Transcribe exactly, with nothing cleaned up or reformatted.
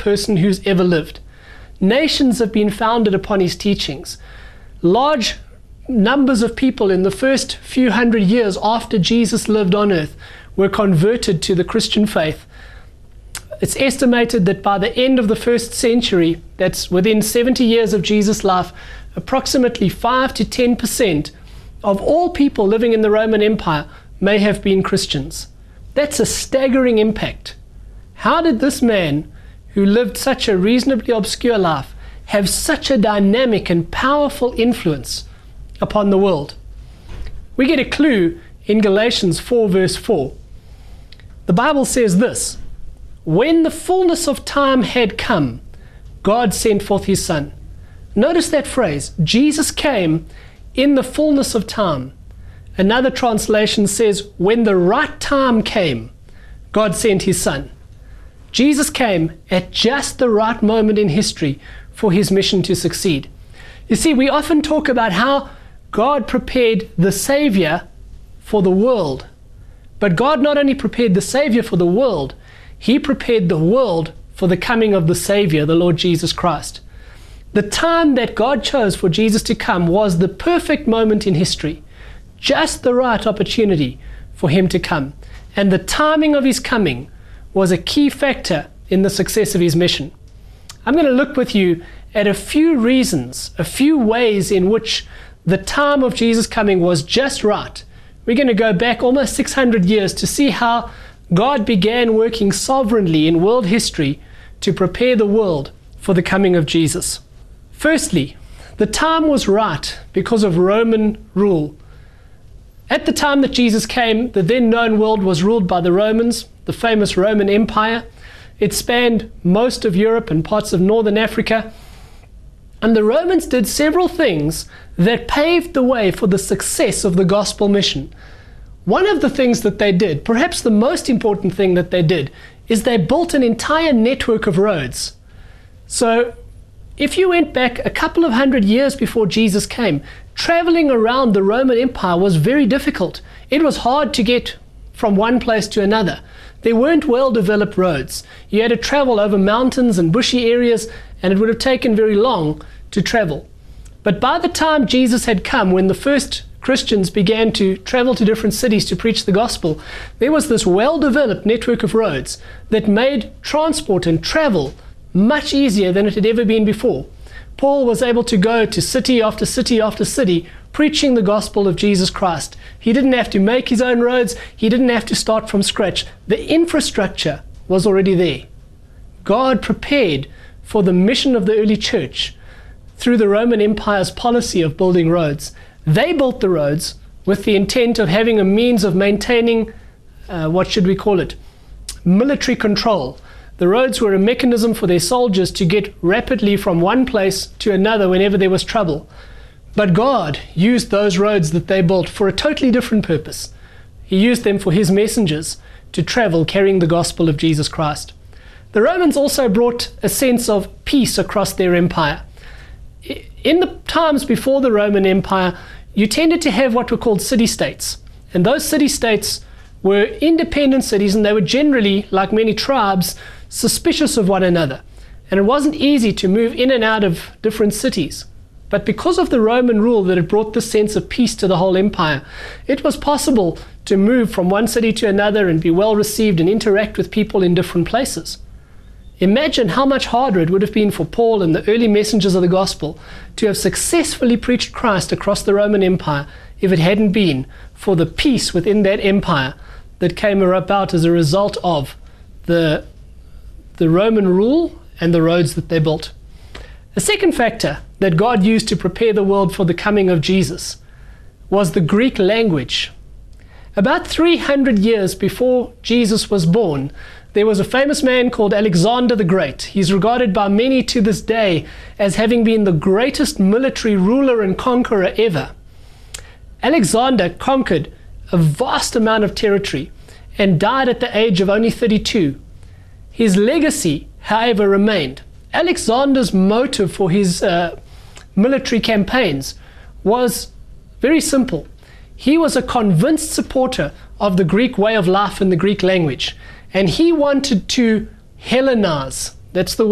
person who's ever lived. Nations have been founded upon his teachings. Large numbers of people in the first few hundred years after Jesus lived on earth were converted to the Christian faith. It's estimated that by the end of the first century, that's within seventy years of Jesus' life, approximately five to ten percent of all people living in the Roman Empire may have been Christians. That's a staggering impact. How did this man, who lived such a reasonably obscure life, have such a dynamic and powerful influence upon the world? We get a clue in Galatians four verse four. The Bible says this: "When the fullness of time had come, God sent forth his Son." Notice that phrase, Jesus came in the fullness of time. Another translation says, when the right time came, God sent his Son. Jesus came at just the right moment in history for his mission to succeed. You see, we often talk about how God prepared the Savior for the world. But God not only prepared the Savior for the world, he prepared the world for the coming of the Savior, the Lord Jesus Christ. The time that God chose for Jesus to come was the perfect moment in history, just the right opportunity for him to come. And the timing of his coming was a key factor in the success of his mission. I'm going to look with you at a few reasons, a few ways in which the time of Jesus' coming was just right. We're going to go back almost six hundred years to see how God began working sovereignly in world history to prepare the world for the coming of Jesus. Firstly, the time was right because of Roman rule. At the time that Jesus came, the then known world was ruled by the Romans, the famous Roman Empire. It spanned most of Europe and parts of northern Africa. And the Romans did several things that paved the way for the success of the gospel mission. One of the things that they did, perhaps the most important thing that they did, is they built an entire network of roads. So if you went back a couple of hundred years before Jesus came, traveling around the Roman Empire was very difficult. It was hard to get from one place to another. There weren't well-developed roads. You had to travel over mountains and bushy areas, and it would have taken very long to travel. But by the time Jesus had come, when the first Christians began to travel to different cities to preach the gospel, there was this well-developed network of roads that made transport and travel much easier than it had ever been before. Paul was able to go to city after city after city preaching the gospel of Jesus Christ. He didn't have to make his own roads. He didn't have to start from scratch. The infrastructure was already there. God prepared for the mission of the early church through the Roman Empire's policy of building roads. They built the roads with the intent of having a means of maintaining, uh, what should we call it, military control. The roads were a mechanism for their soldiers to get rapidly from one place to another whenever there was trouble. But God used those roads that they built for a totally different purpose. He used them for his messengers to travel carrying the gospel of Jesus Christ. The Romans also brought a sense of peace across their empire. In the times before the Roman Empire, you tended to have what were called city-states. And those city-states were independent cities, and they were generally, like many tribes, suspicious of one another. And it wasn't easy to move in and out of different cities. But because of the Roman rule that had brought this sense of peace to the whole empire, it was possible to move from one city to another and be well received and interact with people in different places. Imagine how much harder it would have been for Paul and the early messengers of the gospel to have successfully preached Christ across the Roman Empire if it hadn't been for the peace within that empire that came about as a result of the, the Roman rule and the roads that they built. A second factor that God used to prepare the world for the coming of Jesus was the Greek language. About three hundred years before Jesus was born, there was a famous man called Alexander the Great. He's regarded by many to this day as having been the greatest military ruler and conqueror ever. Alexander conquered a vast amount of territory and died at the age of only thirty-two. His legacy, however, remained. Alexander's motive for his uh, military campaigns was very simple. He was a convinced supporter of the Greek way of life and the Greek language, and he wanted to Hellenize, that's the